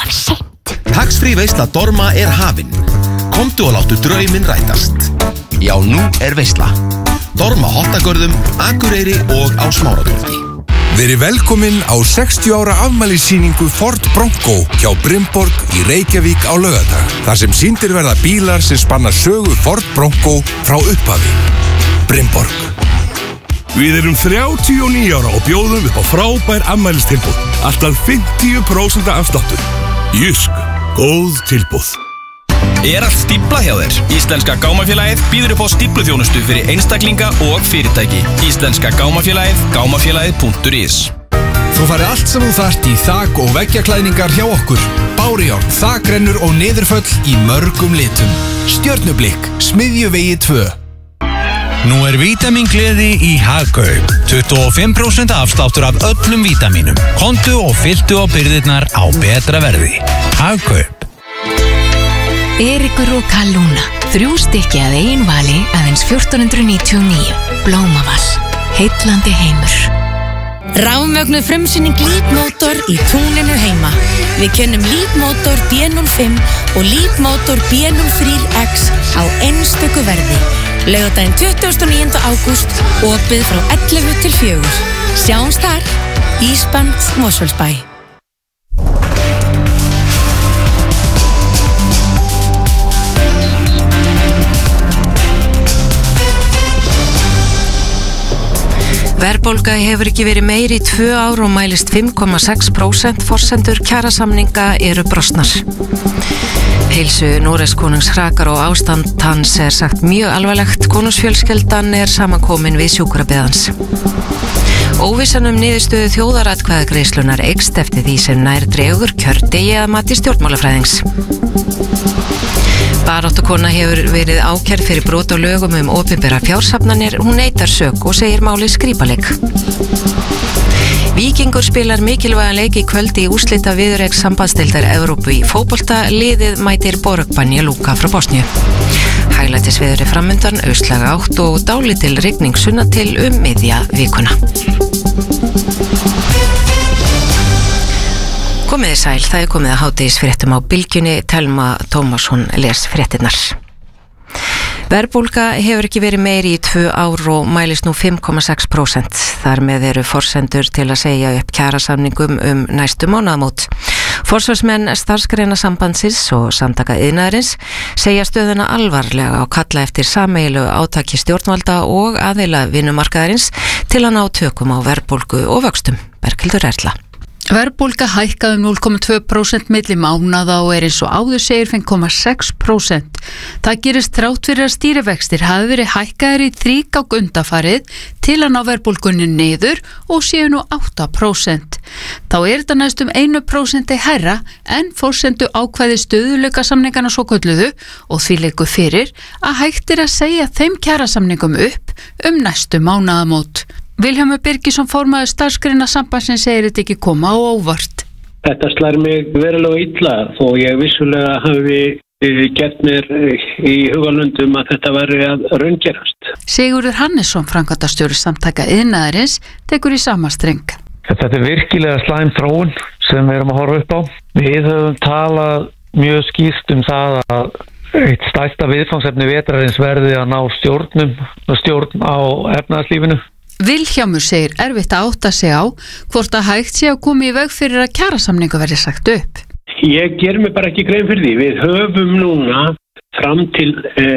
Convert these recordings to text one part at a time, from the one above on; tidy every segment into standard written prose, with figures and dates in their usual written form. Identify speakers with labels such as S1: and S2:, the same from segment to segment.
S1: seint.
S2: Tax-free veisla Dorma hafin. Komdu og láttu drauminn rætast. Já, nú veisla. Dorma Hottagörðum, Akureyri og á Smáratorgi.
S3: Verið velkomin á 60 ára afmælissýningu Ford Bronco hjá Brimborg í Reykjavík á laugardag. Þar sem sýndir verða bílar sem spanna sögu Ford Bronco frá upphafi. Brimborg.
S4: Við erum 39 ára og bjóðum upp á frábær afmælistilboð. Alltaf 50% afsláttur. Jysk, góð tilboð.
S5: Allt stífla hjá þér? Íslenska gámafélagið býður upp á stífluþjónustu fyrir einstaklinga og fyrirtæki. Íslenska gámafélagið, gámafélagið.is.
S6: Þú farið allt sem þú þarft í þak- og veggjaklæðningar hjá okkur. Bárujárn, þakrennur og niðurföll í mörgum litum. Stjörnublikk, Smiðjuvegi 2.
S7: Nú vítamíngleði í Hagkaup. 25% afsláttur af öllum vítamínum. Komdu og fylltu á byrðirnar á betra verði. Hagkaup.
S1: Eiríkur og Kalúna. 3 stykki að eigin vali aðeins 1499. Blómaval. Heillandi heimur.
S8: Rafmögnuð frumsýning Leapmotor í túninu heima. Við kennum Leapmotor B05 og Leapmotor B03X á einstöku verði. Laugardaginn 29. ágúst, opið frá 11 til 4. Sjáumst þar. Ísband Mosfellsbæ.
S9: Verðbólga hefur ekki verið meiri í 2 ár og mælist 5,6%. Forsendur kjarasamninga eru brostnar. Heilsu Noregskonungs hrakar og ástand hans sagt mjög alvarlegt. Konungsfjölskyldan samankomin við sjúkrabeðans. Óvissan niðurstöðu þjóðaratkvæðagreiðslunnar eykst eftir því sem nær dregur kjördegi að mati stjórnmálafræðings. Baráttukona hefur verið ákærð fyrir brot á lögum opinbera fjársafnanir. Hún neitar sök og segir málið skrípaleik. Víkingur spilar mikilvægan leik í kvöld í úrslita viðureik sambandsdeildar Evrópu í fótbolta. Liðið mætir Borg Banja Luka frá Bosníu. Hæglætisveður framundan, austlæga átt og dálítil rigning sunna til miðja vikuna. Komiði sæl, það komið að hádegisfréttum á Bylgjunni. Telma Tómasson les fréttinnar. Verðbólga hefur ekki verið meiri í 2 ár og mælist nú 5,6%. Þar með eru forsendur til að segja upp kjarasamningum næstu mánaðamót. Forsvarsmenn starfsgreinasambandsins og samtaka iðnaðarins segja stöðuna alvarlega og kalla eftir sameiginlegu átaki stjórnvalda og aðila vinnumarkaðarins til að ná tökum á verðbólgu og vöxtum. Berghildur Erla.
S10: Verðbólga hækkaði 0,2% milli mánaða og eins og áður segir 5,6%. Það gerist þrátt fyrir að stýrivextir hafi verið hækkaðir í 3 undanfarið til að ná verðbólgunni niður og séu nú 8%. Þá þetta næstum 1% hærra en forsendu ákvæði stöðugleikasamningana svokölluðu og því liggur fyrir að hægt að segja þeim kjarasamningum upp næstu mánaðamót. Vilhjálmur Birgisson formaður starfsgreinasambandsins segir þetta ekki koma á óvart.
S11: Þetta slær mig verulega illa þó ég vissulega hafi gert mér í hugalundum að þetta væri að raungerast.
S10: Sigurður Hannesson, framkvæmdastjóri samtaka iðnaðarins, tekur í sama streng.
S12: Þetta virkilega slæm þróun sem við erum að horfa upp á. Við höfum talað mjög skýrt það að eitt stærsta viðfangsefni vetrarins verði að ná stjórn á efnahagslífinu.
S10: Vilhjálmur segir erfitt að átta sig á hvort að hægt sé að koma í veg fyrir að kjarasamningu verði sagt upp.
S11: Ég ger mig bara ekki grein fyrir því. Við höfum núna fram til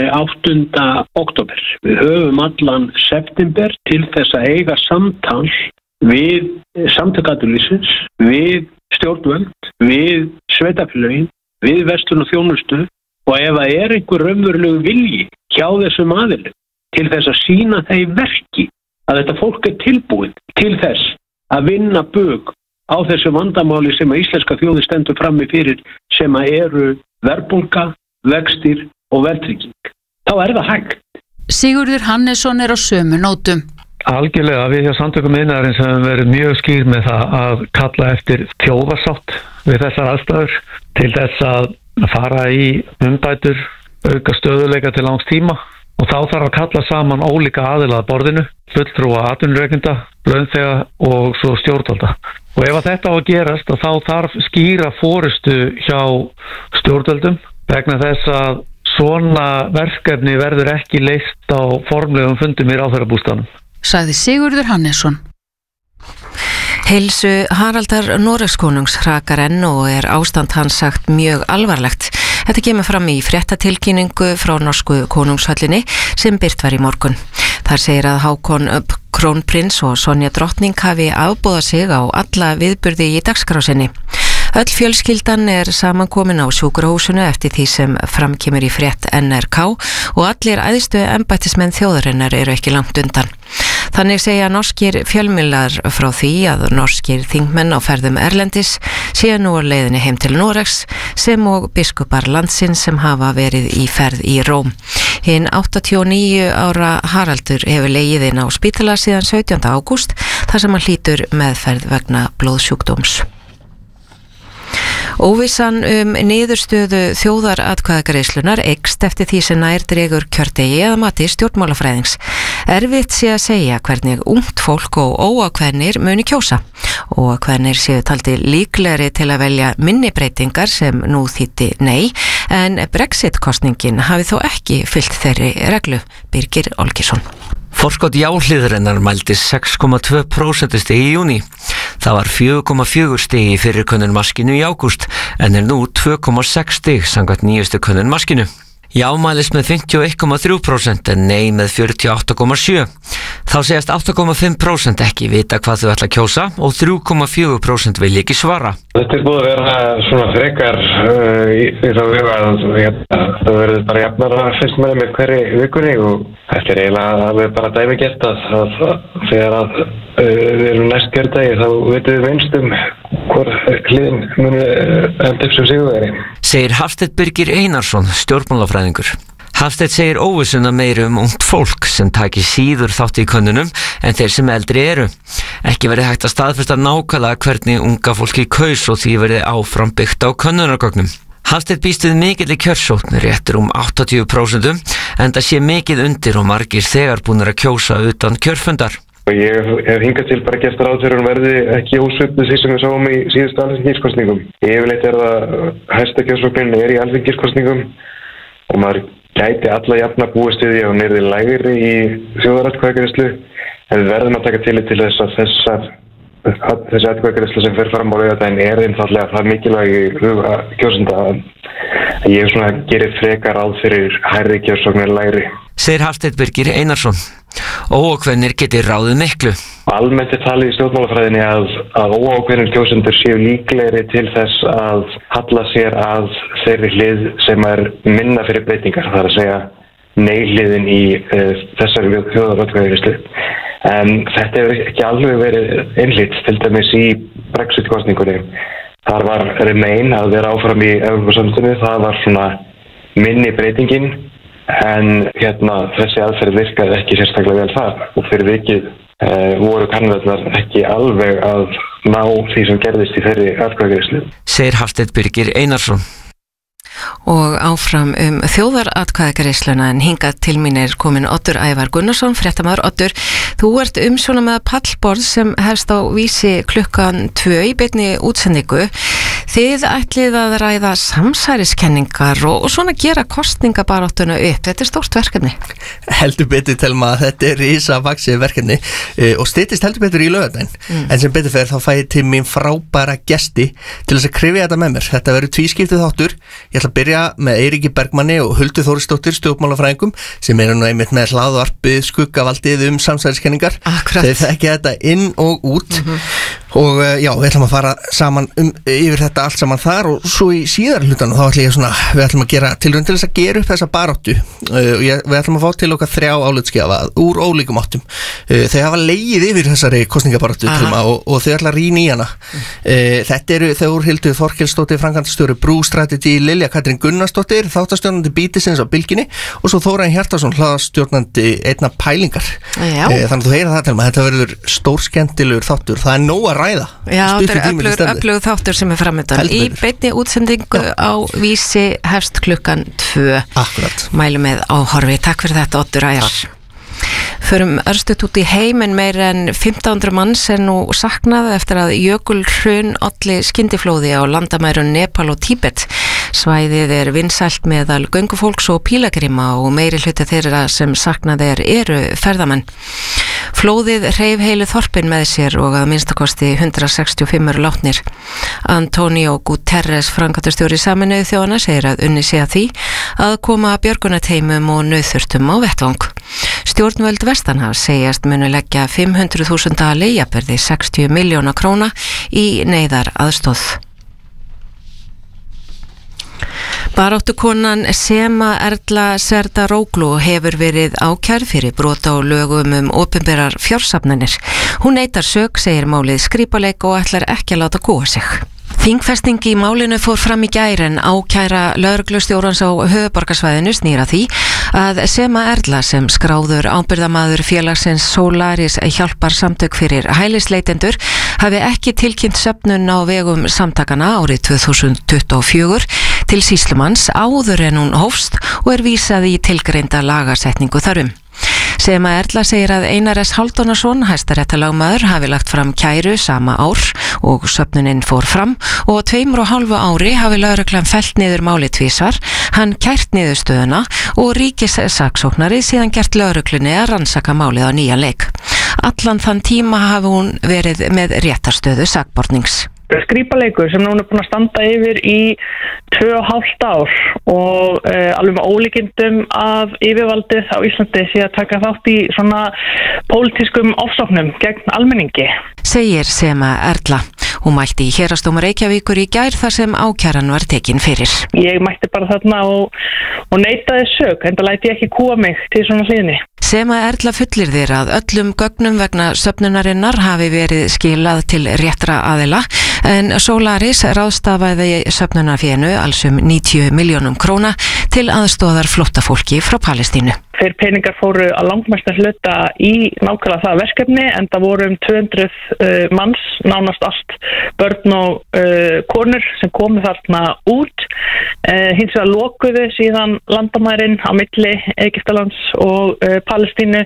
S11: 8. október. Við höfum allan september til þess að eiga samtal við Samtök atvinnulífsins, við stjórnvöld, við sveitarfélögin, við verslun og þjónustu og ef það einhver raunverulegur vilji hjá þessum aðilum til þess að sýna það í verki að þetta fólk tilbúið til þess að vinna bug á þessu vandamáli sem að íslenska þjóði stendur frammi fyrir sem að eru verðbólga, vextir og verðtrygging. Þá það hægt.
S10: Sigurður Hannesson á sömu nótum.
S12: Algjörlega, við hjá Samtökum iðnaðarins höfum verið mjög skýr með það að kalla eftir þjóðarsátt við þessar aðstæður til þess að fara í umbætur, auka stöðuleika til langs tíma og þá þarf að kalla saman ólíka aðila að borðinu, fulltrúa atvinnurekenda, launþega og svo stjórnvalda. Og ef að þetta á að gerast, þá þarf skýra forystu hjá stjórnvaldum vegna þess að svona verkefni verður ekki leyst á formlegum fundum í ráðherrabústaðnum.
S10: Sagði Sigurður Hannesson.
S9: Heilsu Haraldar Noregskonungs hrakar enn og ástand hans sagt mjög alvarlegt. Þetta kemur fram í fréttatilkynningu frá norsku konungshöllinni sem birt var í morgun. Þar segir að Hákon krónprins og Sonja drottning hafi afboðað sig á alla viðburði í dagskrá sinni. Öll fjölskyldan samankomin á sjúkrahúsinu eftir því sem framkemur í frétt NRK og allir æðstu embættismenn þjóðarinnar eru ekki langt undan. Þannig segja norskir fjölmiðlar frá því að norskir þingmenn á ferðum erlendis séu nú á leiðinni heim til Noregs sem og biskupar landsins sem hafa verið í ferð í Róm. Hinn 89 ára Haraldur hefur legið inn á spítala síðan 17. ágúst þar sem hann hlýtur meðferð vegna blóðsjúkdóms. Óvissan niðurstöðu þjóðaratkvæðagreiðslunnar eykst eftir því sem nær dregur kjördegi eða mati stjórnmálafræðings. Erfitt sé að segja hvernig ungt fólk og óákveðnir muni kjósa og ákveðnir séu taldi líklegri til að velja minni breytingar sem nú þýddi nei, en Brexit-kosningin hafi þó ekki fylgt þeirri reglu. Birgir Olgeirsson.
S13: Forskot já-hliðarinnar mældi 6,2% í júní. Það var 4,4 stig í fyrri könnun maskinu í ágúst en nú 2,6 stig samkvæmt nýjustu könnun maskinu. Já mælist með 51,3% en nei með 48,7%. Þá segast 8,5% ekki vita hvað þau ætla að kjósa og 3,4% vilja ekki svara.
S14: Þetta búið að vera svona frekar í þá við að það verður bara jafnara fyrst með hverri vikunni og þetta eiginlega alveg bara dæmigert að þegar að við erum næst kjördegi þá vitum við minnst hvor hliðin muni enda upp sem sigurvegari.
S13: Segir Hafsteinn Birgir Einarsson, stjórnmálafræðingur. Hafsteinn segir óvissuna meiri ungt fólk sem taki síður þátt í könnunum en þeir sem eldri eru. Ekki verið hægt að staðfesta nákvæmlega hvernig unga fólki kaus og því verið áfram byggt á könnunargögnum. Hafsteinn býst við mikilli kjörsókn réttur 80% en það sé mikið undir og margir þegar búnir að kjósa utan kjörfundar.
S14: Ég hef hingað til bara gert ráð fyrir að verði ekki ósvipuð því sem við sáum í síðustu alþingiskosningum. Yfirleitt það hæsta kjörsóknin í alþingiskosningum og maður gæti alla jafna búist við því að hún yrði lægri í þjóðaratkvæðagreiðslu en við verðum að taka tillit til þess að þessi atkvæðagreiðsla sem fer fram á laugardaginn einfaldlega það mikilvægi huga kjósenda að ég gerir frekar ráð fyrir hærri kjörsóknir lægri.
S13: Segir Hafsteinn Birgir Einarsson. Óákveðnir geti ráðið miklu.
S14: Almennt talið í stjórnmálafræðinni að óákveðnir kjósendur séu líklegri til þess að halla sér að þeirri hlið sem minna fyrir breytingar, það að segja nei-hliðin í þessari þjóðaratkvæðagreiðslu. En þetta hefur ekki alveg verið einhlítt, til dæmis í Brexit-kosningunni. Þar var Remain að vera áfram í Evrópusambandinu, það var minni breytingin. En þessi aðferð virkaði ekki sérstaklega vel þar og fyrir vikið voru kannarnar ekki alveg að ná því sem gerðist í þeirri atkvæðagreiðslu.
S13: Segir Hafsteinn Birgir Einarsson.
S9: Og áfram þjóðaratkvæðagreiðsluna en hingað til mín komin Oddur Ævar Gunnarsson, fréttamaður. Oddur, þú ert umsjóna með pallborð sem hefst á Vísi klukkan 2 í beinni útsendingu. Þið ætlið að ræða samsæriskenningar og svona gera kosningabaráttuna upp. Þetta stórt verkefni.
S15: Heldur betur Telma að þetta risavaxið verkefni og styttist heldur betur í laugardaginn. En sem betur fer þá fæ ég til mín frábæra gesti til þess að krifja þetta með mér. Þetta verður tvískiptið þáttur. Ég ætla að byrja með Eiríki Bergmanni og Huldu Þórisdóttir stjórnmálafræðingum sem nú einmitt með hlaðvarpið skuggavaldið samsæriskenningar. Þeir þekki þetta inn og út. Og já, við ætlum að fara saman yfir þetta allt saman þar og svo í síðar hlutan þá við ætlum að gera tilraun til þess að gera upp þessa baráttu og við ætlum að fá til okkar 3 álitsgjafa úr ólíkum áttum. Þau hafa legið yfir þessari kosningabaráttu og þau ætla að rýna í hana. Þetta eru Þórhildur Þorkelsdóttir, framkvæmdastjóri Brú Strategy, Lilja Katrín Gunnarsdóttir, þáttastjórnandi Bítisins á Bylgjunni og svo Þórarin Hjartarson, hlaðastjórnandi Einna pælingar. Þannig að þú heyra það Telma, þetta verður stórskemmtilegur þáttur. Það nóg að að ræða.
S9: Já, þetta er öflugur þáttur sem framundan. Í beinni útsendingu á Vísi hefst klukkan 2.
S15: Akkurat.
S9: Mælum með áhorfi. Takk fyrir þetta, Oddur Ægir. Förum örstutt út í heim en meir en 1500 manns er nú saknað eftir að jökulhrun olli skyndiflóði á landamærum Nepal og Tíbet. Svæðið er vinsælt meðal göngufólks og pílagrima og meiri hluti þeirra sem saknað eru ferðamenn. Flóðið hreif heilu þorpin með sér og að minnstakosti 165 eru látnir. Antonio Guterres, framkvæmdastjóri Sameinuðu þjóðanna, segir að unnið sé að því að koma björgunarteymum og nauðþurftum á vettvang. Stjórnvöld vestanhafs segjast munu leggja 500.000 leigubyrði 60 milljóna króna í neyðar aðstóð. Baráttukonan Sema Erla Serdaróglú hefur verið ákærð fyrir brot á lögum opinberar fjársafnanir. Hún neitar sök, segir málið skrípaleik og ætlar ekki að láta kúga sig. Þingfesting í málinu fór fram í gær en ákæra lögreglustjórans á höfuðborgarsvæðinu snýr að því að Sema Erla sem skráður ábyrgðamaður félagsins Solaris hjálpar samtök fyrir hælisleitendur hafi ekki tilkynnt söfnun á vegum samtakana árið 2024 til sýslumanns áður en hún hófst og er vísað í tilgreinda lagasetningu þarum. Sema Erla segir að Einar S. Halldórsson, hæstaréttarlögmaður, hafi lagt fram kæru sama ár og söfnunin fór fram og á 2,5 ári hafi lögreglan fellt niður máli tvisvar, hann kært niðurstöðuna og ríkissaksóknari síðan gert lögreglunni að rannsaka málið á nýjan leik. Allan þann tíma hafi hún verið með réttarstöðu sakbornings.
S16: Skrípaleikur sem núna er búin að standa yfir í 2,5 ár og alveg með ólíkindum af yfirvaldið á Íslandi sé að taka þátt í svona pólitískum ofsóknum gegn almenningi.
S9: Segir Sema Erla. Hún mætti í Héraðsdómi Reykjavíkur í gær þar sem ákæran var tekin fyrir.
S16: Ég mætti bara þarna og neitaði sök, enda læti ég ekki kúa mig til svona hliðinni.
S9: Sema Erla fullyrðir að öllum gögnum vegna söfnunarinnar hafi verið skilað til réttra aðila en Solaris ráðstafaði söfnunarfénu alls 90 milljónum króna til aðstoðar flóttafólki frá Palestínu.
S16: Þeir peningar fóru að langmesta hluta í nákvæmlega það verkefni en það voru 200 manns, nánast allt börn og konur sem komu þarna út. Hins vegar lokuðu síðan landamærin á milli Egyptalands og Palestínu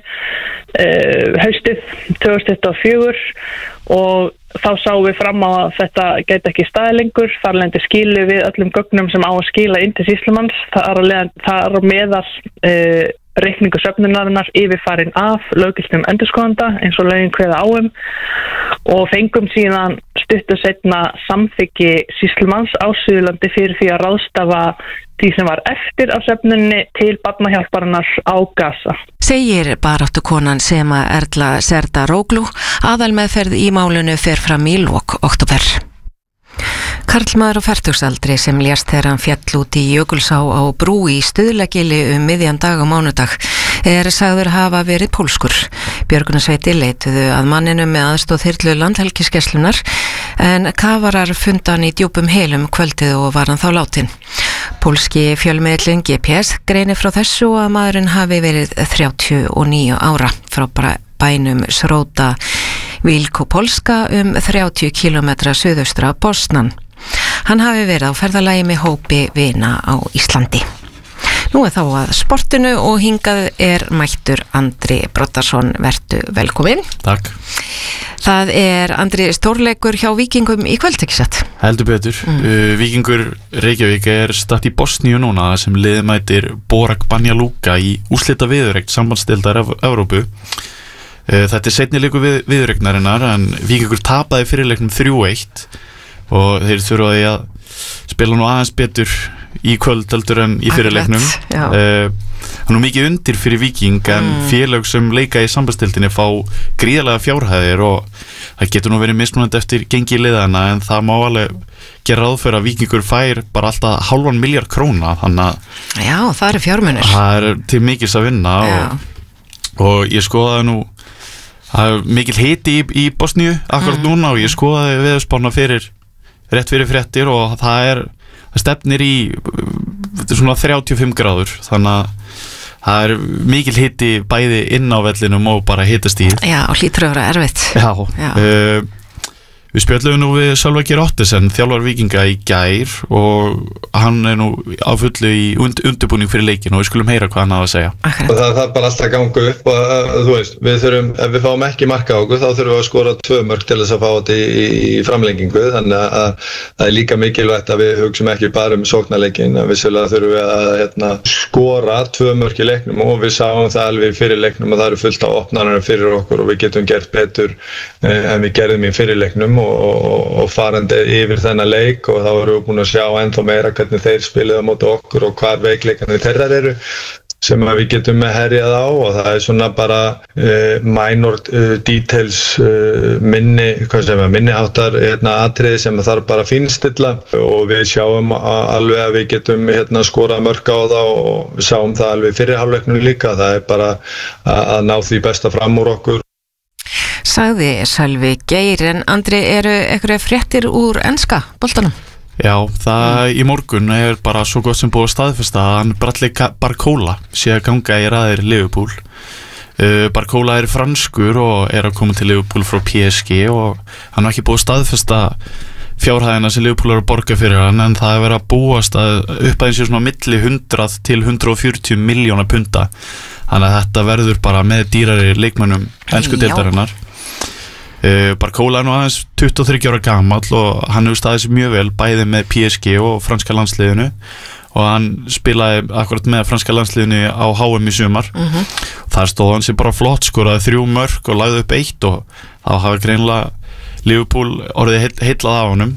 S16: haustið 2024 og þá sáum við fram á að þetta gæti ekki staðið lengur, þar lendi skilu við öllum gögnum sem á að skila inn til sýslumanns, þar á meðal reikningu söfnunarinnar yfirfarin af löggiltum endurskoðanda eins og lögin kveða á og fengum síðan stuttu seinna samþykki sýslumanns á Suðurlandi fyrir því að ráðstafa því sem var eftir af söfnunni til barnahjálparinnar á Gaza.
S9: Segir baráttukonan Sema Erla Serdaróglú, aðalmeðferð í málinu fer fram í lok október. Karlmaður á fertugsaldri sem lést þegar hann féll út í Jökulsá á brú í Stuðlagili miðjan dag á mánudag er sagður hafa verið pólskur. Björgunarsveitir leituðu að manninu með aðstoð þyrlu Landhelgisgæslunnar en kafarar funda hann í djúpum helum kvöldið og var hann þá látin. Pólski fjölmiðillinn GPS greinir frá þessu að maðurinn hafi verið 39 ára frá bænum Sróta Vilkopolska 30 km suðaustra Bosnan. Hann hafi verið á ferðalagi með hópi vina á Íslandi. Nú er þá að sportinu og hingað er mættur Andri Brottarsson, vertu velkominn.
S17: Takk.
S9: Það er Andri stórleikur hjá Víkingum í kvöld, ekki satt?
S17: Heldur betur. Víkingur Reykjavík er statt í Bosníu núna sem liðið mætir Borak Banja Luka í úrslita viðureign sambandsdeildar Evrópu. Þetta er seinni leikur viðureignarinnar en Víkingur tapaði fyrirleiknum 3-1 og þeir þurfaði að spila nú aðeins betur í kvöld heldur en í fyrirleiknum. Það er nú mikið undir fyrir Víking en félög sem leika í sambandsdeildinni fá gríðarlega fjárhæðir og það getur nú verið mismunandi eftir gengi liðana en það má alveg gera ráð fyrir að Víkingur fær bara alltaf 0,5 milljarð króna þannig að
S9: já, það eru fjármunir.
S17: Það er til mikils að vinna og ég skoðaði nú það er mikil hiti í Bosníu akkurat núna og ég skoðaði veðurspána rétt fyrir fréttir og það stefnir í svona 35 gráður þannig að það er mikil hiti bæði inn á vellinum og bara hitastíð.
S9: Já, og hlýtur að vera erfitt.
S17: Já. Við spjöllum nú við Sölva Geir Ottesen, þjálfar Víkinga í gær og hann nú á fullu í undirbúning fyrir leikinn og við skulum heyra hvað hann hafði að segja.
S18: Og það er bara alltaf að ganga upp og þú veist, við þurfum, ef við fáum ekki marka á okkur þá þurfum við að skora 2 mörk til þess að fá þetta í framlengingu, þannig að það er líka mikilvægt að við hugsum ekki bara sóknarleikinn, að vissulega þurfum við að skora 2 mörk í leiknum og við sáum það alveg fyrir leiknum að það eru fullt af opnarnir fyrir okkur og við getum gert betur en við gerðum í fyrir leiknum og farandi yfir þennan leik og þá erum við búin að sjá ennþá meira hvernig þeir spiluðu á móti okkur og hvar veikleikarnir þeirra eru sem að við getum herjað á og það er svona bara minor details minniháttar atriði sem þarf bara að fínstilla og við sjáum alveg að við getum skorað mörk á það og við sáum það alveg fyrir hálfleiknum líka, það er bara að ná því besta fram úr okkur.
S9: Sagði Sölvi Geir, en Andri, eru einhverja fréttir úr enska boltanum?
S17: Já, það í morgun er bara svo gott sem búið að staðfesta að hann Bradley Barcola sé að ganga í raðir Liverpool. Barcola er franskur og er að koma til Liverpool frá PSG og hann var ekki búið að staðfesta fjárhæðina sem Liverpool er að borga fyrir hann, en það er verið að búast upp aðeins svona milli 100 til 140 milljóna punta, þannig að þetta verður bara með dýrari leikmönnum ensku deildarinnar. Barcola er nú aðeins 23 ára gamall og hann hefur staðið sér mjög vel bæði með PSG og franska landsliðinu og hann spilaði akkurat með franska landsliðinu á HM í sumar. Þar stóð hann sér bara flott, skoraði 3 mörk og lagði upp 1 og þá hafi greinilega Liverpool orðið heillað á honum.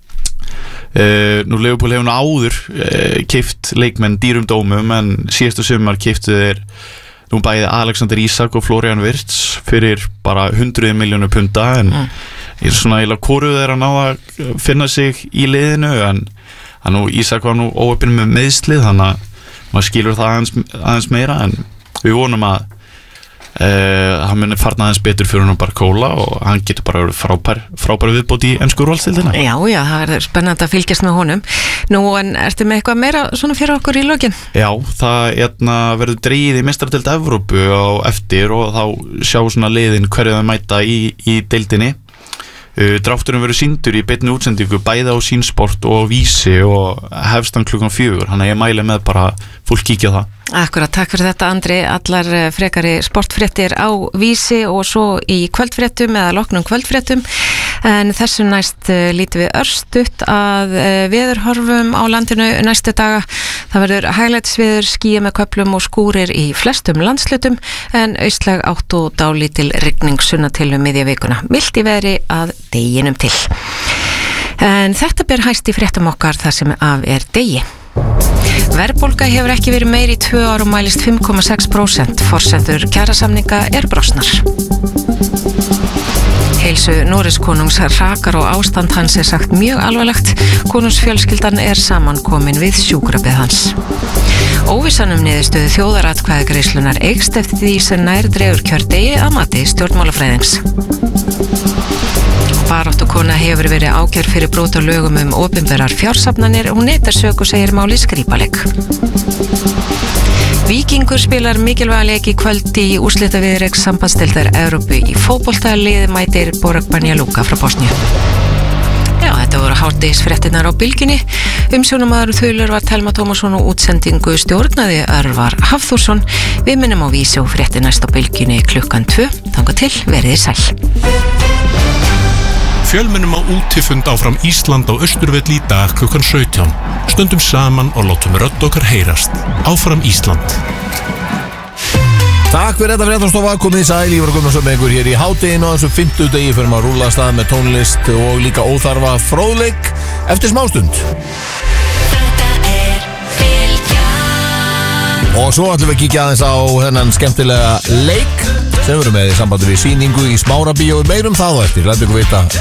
S17: Nú Liverpool hefur nú áður keypt leikmenn dýrum dómum, en síðastu sumar keyptu þeir nú bæði Alexander Isak og Florian Wirtz fyrir bara 100 milljónir punta, en ég er svona eiginlega hvoruð þeir að ná að finna sig í liðinu, en nú Isak var nú óöppin með meiðslið, þannig að maður skilur það aðeins meira, en við vonum að hann muni farna aðeins betur fyrir hann Barcola og hann getur bara frábær viðbót í ensku úrvalsdeildina.
S9: Já, það er spennandi að fylgjast með honum. Nú, en ertu með eitthvað meira svona fyrir okkur í lokin?
S17: Já, það verður dregið í meistaradeild Evrópu á eftir og þá sjá svona liðin hverju það mæta í deildinni. Drátturinn verður sýndur í beinni útsendingu bæði á Sýnsport og Vísi og hefst hann 4:00, þannig að ég mæli með bara fólk kíkja á það.
S9: Akkurat, takk fyrir þetta Andri. Allar frekari sportfréttir á Vísi og svo í kvöldfréttum eða loknum kvöldfréttum, en þessu næst lítum við örstutt að veðurhorfum á landinu næstu daga. Það verður hæglætisveður, skýja með köflum og skúrir í flestum landslutum, en austlæg átt og dálítil rigning sunna til miðja vikuna. Milt í veðri að deginum til. En þetta ber hæst í fréttum okkar þar sem af er degi. Verðbólga hefur ekki verið meiri í 2 ár og mælist 5,6%. Forsendur kjarasamninga brostnar. Heilsu Noregskonungs hrakar og ástand hans sagt mjög alvarlegt. Konungsfjölskyldan samankomin við sjúkrabið hans. Óvissan niðurstöðu þjóðaratkvæðagreiðslunnar eykst eftir því sem nær dregur kjördegi að mati stjórnmálafræðings. Baráttukona hefur verið ákærð fyrir brot á lögum opinberar fjársafnanir og neitar sök og segir máli skrípaleg. Víkingur spilar mikilvæga leik í kvöld í úrslitaviðreik sambandsdeildar Evrópu í fótbolta. Liðið mætir Borg Banja Luka frá Bosníu. Já, þetta voru hádegisfréttirnar á Bylgjunni. Umsjónamaður Þulur var Telma Tómasson og útsendingu stjórnaði Örvar Hafþórsson. Við minnum á Vísi og fréttir næst á Bylgjunni 2:00. Þangað til, veriði sæl.
S19: Fjölmennum á útifund áfram Ísland á Austurvelli í dag 17:00. Stöndum saman og látum rödd okkar heyrast. Áfram Ísland.
S20: Takk fyrir þetta fréttastofa, komið í sæl, Ívar Gunnarsson með ykkur hér í hádeginu á þessum 50 degi fyrir maður að rúlla af stað með tónlist og líka óþarfa fróðleik eftir smástund. Og svo ætlum við að kíkja aðeins á þennan skemmtilega leik sem við erum með í sambandi við sýningu í Smárabíói. Meirum það á eftir, lætum ykkur vita